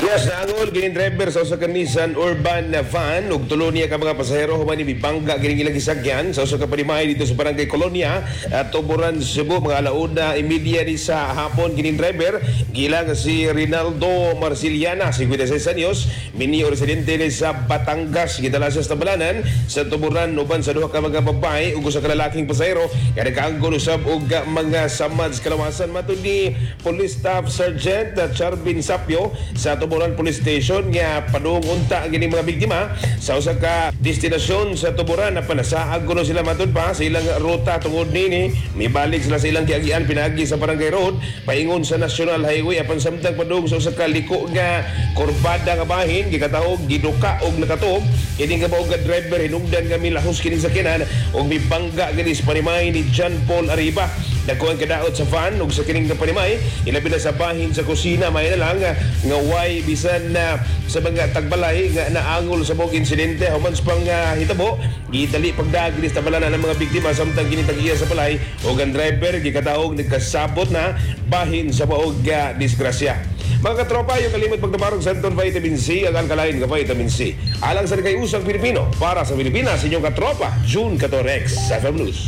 Yes, naangol gining driver sa usa ka Nissan Urban na van ug tulo niya ka mga pasahero human ni bibangga gining ilang gisagyan sa usa ka panimahay dito sa Barangay Colonia at Tuburan, Cebu mga alauna immediate sa hapon gining driver gilang si Rinaldo Marciliana 56 anyos minio residente ni sa Batangas gidala sa tabalanan sa Tuburan uban sa duha ka mga babae ug usa ka lalaking pasahero kada kaanggon usab og mga samad sa kalawasan matud ni Police Staff Sergeant Charbin Sapio sa Tuburan Police Station nga padung unta gini mga biktima sa usa ka destinasyon sa Tuburan na panasaag kuno sila matud pa sa ilang ruta tungod nini mibalik sila sa ilang giagian pinagi sa Barangay Road paingon sa National Highway apan samtang padung sa usa ka liko nga kurbada nga bahin gikatawog giduka og nakatuog kini nga mao nga driver hinungdan nga milahos kini sakyanan og mibangga gini sa panimay ni John Paul Arriba dako ang kadaot sa van ug sa kining panimay ilabi na sa bahin sa kusina may na lang nga way bisan na sa mga tagbalay nga naangol sa mong insidente human sa pang hitabo gidali pagdagris tabalanan ng mga biktima samtang ginitagiya sa balay o ang driver gikataog nagkasabot na bahin sa maog disgrasya. Mga katropa, yung kalimot pagdabarog sa Anton Vitamin C ang alkaline nga vitamin C alang sa nagayusang Pilipino para sa Pilipinas inyong katropa June 14 sa FM News.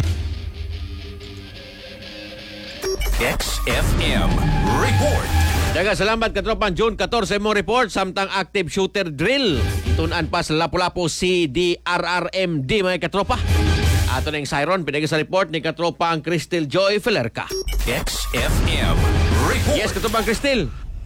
XFM Report. Daga salamat katropang June 14 mo report samtang active shooter drill. Itunan pa sa Lapu-Lapu CDRRMD mga katropa. Ato na yung siren pinagi sa report ni katropang Cristel Joy Felerca. XFM Report. Yes katropang Cristel.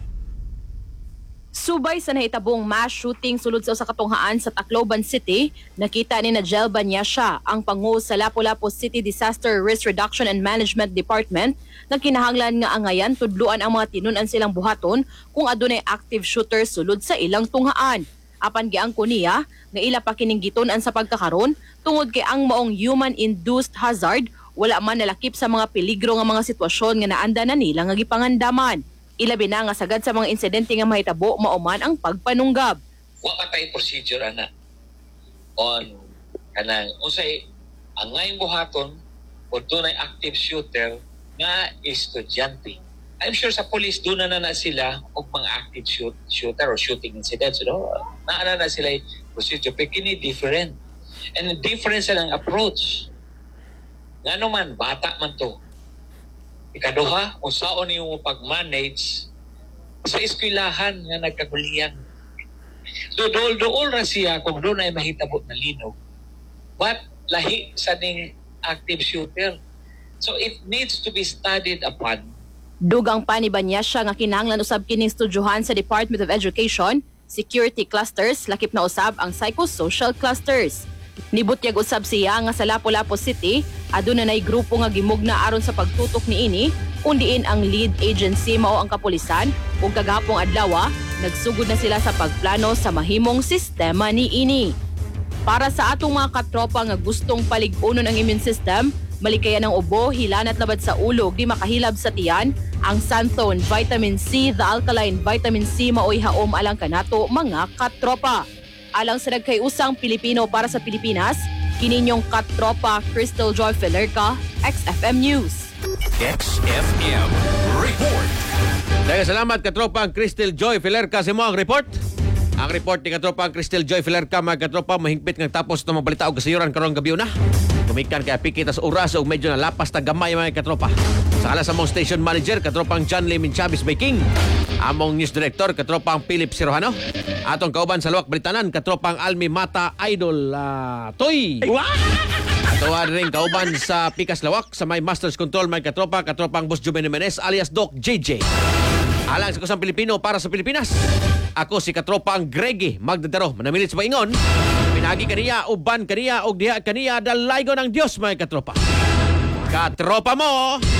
Subay sa nahitabong mass shooting sulod sa usa ka tunghaan sa Tacloban City, nakita ni Najel Banyasha, ang pangu sa Lapu-Lapu City Disaster Risk Reduction and Management Department, na kinahanglan nga angayan tudluan ang mga tinun-an silang buhaton kung adunay active shooter sulod sa ilang tunghaan. Apan giangko niya nga ila pa kining gitun-an sa pagkakaron tungod kay ang maong human-induced hazard wala man nalakip sa mga peligro nga mga sitwasyon nga naanda na nila nga gipangandaman. Ilabi na nga sagad sa mga insidente nga mahitabo mauman ang pagpanunggab. Wa patay procedure ana on kanang usay ang ngayong buhaton o dunay active shooter nga estudyante. I'm sure sa police doon na sila og mga active shooter or shooting incidents, na sila procedure pero kini different. And the difference ng approach. Ngano man bata man to. Ikaduha, usaon yung pag-manage sa eskwelahan nga nagkagulian. So, dool ra siya kung doon ay mahitabo na lino. But, lahi sa ning active shooter. So, it needs to be studied upon. Dugang pa ni Banyasha nga kinahanglan usab kining estudyohan sa Department of Education, security clusters, lakip na usab ang psychosocial clusters. Nibutyag usab siya nga sa Lapu-Lapu City, aduna nay grupo nga gimugna aron sa pagtutok niini, kundiin ang lead agency mao ang kapulisan ug kagahapong adlaw nagsugod na sila sa pagplano sa mahimong sistema niini. Para sa atong mga katropa nga gustong palig-unon ang immune system, malikayan ng ubo, hilanat labad sa ulo, di makahilab sa tiyan, ang Santhone Vitamin C, the alkaline vitamin C maoy haom alang kanato mga katropa. Alang sa nagkayusang Pilipino para sa Pilipinas, kininyong katropa Cristel Joy Felerca, XFM News. XFM Report. Daga salamat katropang Cristel Joy Felerca sa mo ang report. Ang report ni katropang Cristel Joy Felerca mga katropa mahingpit nga tapos na mabalita og kasayuran karong gabi na. Tumikan kay pikitas oras og medyo na lapas ta gamay mga katropa. Sa alas among station manager katropang John Lee Chavez Baking. Among news director katropang Philip Sirojano. Atong kauban sa luwak Britanan katropang Almi Mata Idol Toy. Ato ring kauban sa Pikas Lawak sa may Masters Control may katropang Boss Juben Jimenez alias Doc JJ. Alang sa kusang Pilipino para sa Pilipinas. Ako si katropang Greggy Magdadaro manamilit sa paingon. Pinagi kaniya uban kaniya og diha kaniya dalaygon ng Dios may katropa. Katropa mo